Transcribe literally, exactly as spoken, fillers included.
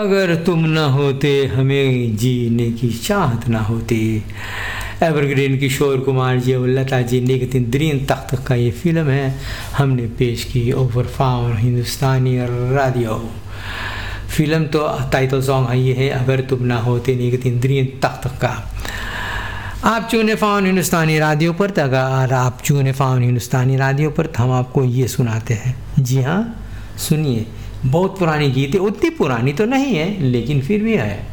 अगर तुम न होते हमें जीने की चाहत न होती। एवरग्रीन किशोर कुमार जी और लता जी ने तीन तख्त का ये फिल्म है, हमने पेश की ओवर फाउंड हिंदुस्तानी रेडियो। फिल्म तो टाइटल सॉन्ग है ये है, अगर तुम ना होते तीन तख्त का। आप चुने फाउंड हिंदुस्तानी रेडियो पर, अगर आप चुने फाउंड हिंदुस्तानी रेडियो पर तो हम आपको ये सुनाते हैं। जी हाँ, सुनिए, बहुत पुरानी गीत है, उतनी पुरानी तो नहीं है लेकिन फिर भी है।